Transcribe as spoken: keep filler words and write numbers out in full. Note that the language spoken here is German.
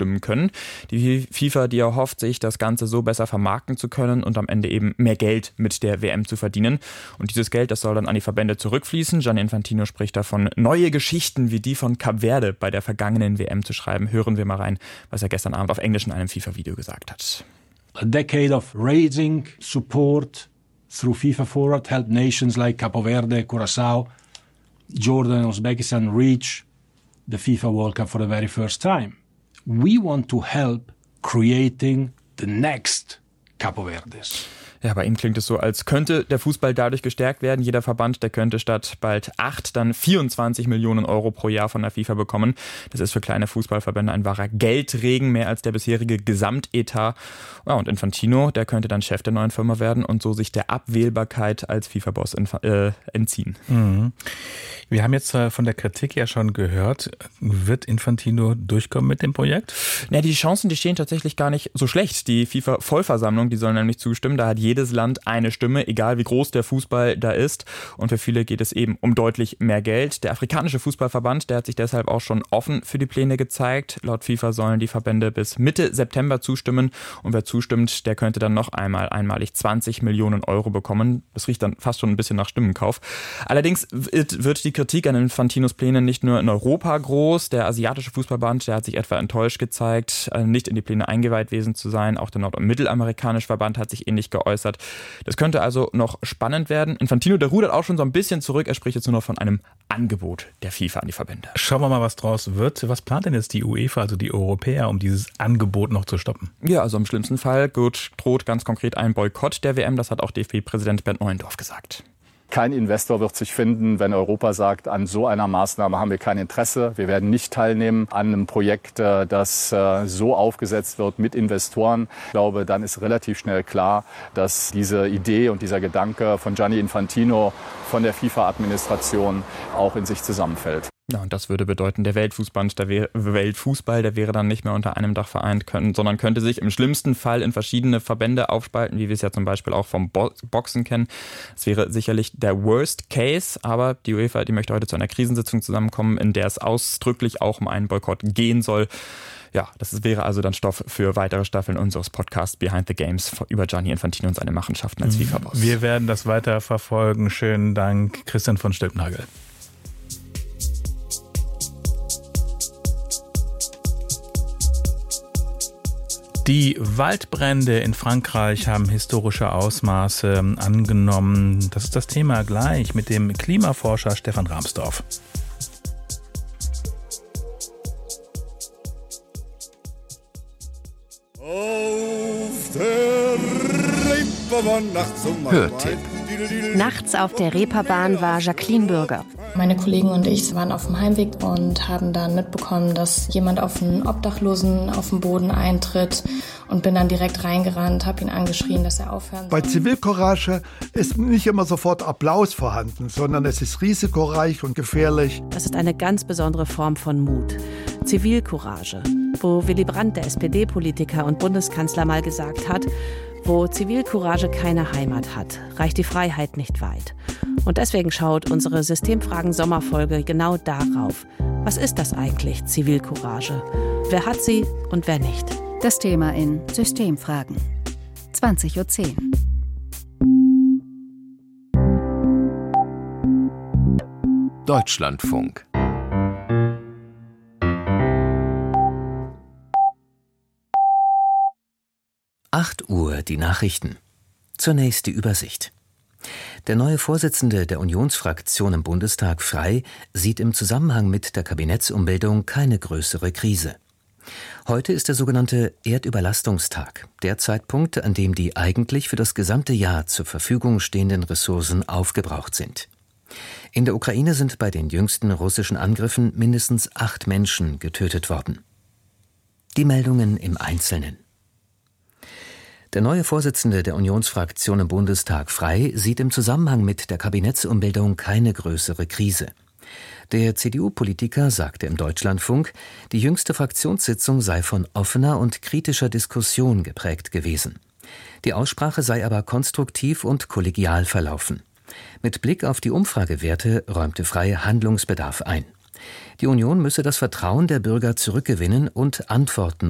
zustimmen können. Die FIFA, die erhofft sich, das Ganze so besser vermarkten zu können und am Ende eben mehr Geld mit der W M zu verdienen. Und dieses Geld, das soll dann an die Verbände zurückfließen. Gianni Infantino spricht davon, neue Geschichten wie die von Kap Verde bei der vergangenen W M zu schreiben. Hören wir mal rein, was er gestern Abend auf Englisch in einem FIFA-Video gesagt hat. A decade of raising support through FIFA Forward helped nations like Capo Verde, Curaçao, Jordan and Uzbekistan reach the FIFA World Cup for the very first time. We want to help creating the next Capo Verdes. Ja, bei ihm klingt es so, als könnte der Fußball dadurch gestärkt werden. Jeder Verband, der könnte statt bald acht dann vierundzwanzig Millionen Euro pro Jahr von der FIFA bekommen. Das ist für kleine Fußballverbände ein wahrer Geldregen, mehr als der bisherige Gesamtetat. Ja, und Infantino, der könnte dann Chef der neuen Firma werden und so sich der Abwählbarkeit als FIFA-Boss äh, entziehen. Mhm. Wir haben jetzt von der Kritik ja schon gehört, wird Infantino durchkommen mit dem Projekt? Ja, die Chancen, die stehen tatsächlich gar nicht so schlecht. Die FIFA-Vollversammlung, die soll nämlich zustimmen, da hat jedes Land eine Stimme, egal wie groß der Fußball da ist. Und für viele geht es eben um deutlich mehr Geld. Der afrikanische Fußballverband, der hat sich deshalb auch schon offen für die Pläne gezeigt. Laut FIFA sollen die Verbände bis Mitte September zustimmen. Und wer zustimmt, der könnte dann noch einmal einmalig zwanzig Millionen Euro bekommen. Das riecht dann fast schon ein bisschen nach Stimmenkauf. Allerdings wird die Kritik an Infantinos Plänen nicht nur in Europa groß. Der asiatische Fußballverband, der hat sich etwa enttäuscht gezeigt, nicht in die Pläne eingeweiht gewesen zu sein. Auch der nord- und mittelamerikanische Verband hat sich ähnlich geäußert. Das könnte also noch spannend werden. Infantino, der rudert auch schon so ein bisschen zurück. Er spricht jetzt nur noch von einem Angebot der FIFA an die Verbände. Schauen wir mal, was draus wird. Was plant denn jetzt die UEFA, also die Europäer, um dieses Angebot noch zu stoppen? Ja, also im schlimmsten Fall droht ganz konkret ein Boykott der W M. Das hat auch D F B-Präsident Bernd Neuendorf gesagt. Kein Investor wird sich finden, wenn Europa sagt, an so einer Maßnahme haben wir kein Interesse. Wir werden nicht teilnehmen an einem Projekt, das so aufgesetzt wird mit Investoren. Ich glaube, dann ist relativ schnell klar, dass diese Idee und dieser Gedanke von Gianni Infantino, von der FIFA-Administration auch in sich zusammenfällt. Ja, und das würde bedeuten, der Weltfußball, der wäre, Weltfußball, der wäre dann nicht mehr unter einem Dach vereint, können, sondern könnte sich im schlimmsten Fall in verschiedene Verbände aufspalten, wie wir es ja zum Beispiel auch vom Bo- Boxen kennen. Es wäre sicherlich der Worst Case, aber die UEFA, die möchte heute zu einer Krisensitzung zusammenkommen, in der es ausdrücklich auch um einen Boykott gehen soll. Ja, das wäre also dann Stoff für weitere Staffeln unseres Podcasts Behind the Games über Gianni Infantino und seine Machenschaften als FIFA-Boss. Wir werden das weiter verfolgen. Schönen Dank, Christian von Stülpnagel. Die Waldbrände in Frankreich haben historische Ausmaße angenommen. Das ist das Thema gleich mit dem Klimaforscher Stefan Rahmsdorf. Auf der Reeperbahn nachts um Hörtipp. Nachts auf der Reeperbahn war Jacqueline Bürger. Meine Kollegen und ich waren auf dem Heimweg und haben dann mitbekommen, dass jemand auf einen Obdachlosen auf dem Boden eintritt und bin dann direkt reingerannt, habe ihn angeschrien, dass er aufhören soll. Bei Zivilcourage ist nicht immer sofort Applaus vorhanden, sondern es ist risikoreich und gefährlich. Das ist eine ganz besondere Form von Mut. Zivilcourage, wo Willy Brandt, der S P D-Politiker und Bundeskanzler, mal gesagt hat, wo Zivilcourage keine Heimat hat, reicht die Freiheit nicht weit. Und deswegen schaut unsere Systemfragen-Sommerfolge genau darauf. Was ist das eigentlich, Zivilcourage? Wer hat sie und wer nicht? Das Thema in Systemfragen. zwanzig Uhr zehn. Deutschlandfunk. acht Uhr die Nachrichten. Zunächst die Übersicht. Der neue Vorsitzende der Unionsfraktion im Bundestag, Frey, sieht im Zusammenhang mit der Kabinettsumbildung keine größere Krise. Heute ist der sogenannte Erdüberlastungstag, der Zeitpunkt, an dem die eigentlich für das gesamte Jahr zur Verfügung stehenden Ressourcen aufgebraucht sind. In der Ukraine sind bei den jüngsten russischen Angriffen mindestens acht Menschen getötet worden. Die Meldungen im Einzelnen. Der neue Vorsitzende der Unionsfraktion im Bundestag, Frey, sieht im Zusammenhang mit der Kabinettsumbildung keine größere Krise. Der C D U-Politiker sagte im Deutschlandfunk, die jüngste Fraktionssitzung sei von offener und kritischer Diskussion geprägt gewesen. Die Aussprache sei aber konstruktiv und kollegial verlaufen. Mit Blick auf die Umfragewerte räumte Frey Handlungsbedarf ein. Die Union müsse das Vertrauen der Bürger zurückgewinnen und Antworten